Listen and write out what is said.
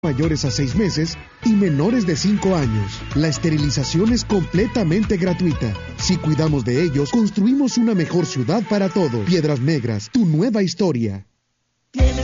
mayores a 6 meses y menores de 5 años. La esterilización es completamente gratuita. Si cuidamos de ellos, construimos una mejor ciudad para todos. Piedras Negras, tu nueva historia.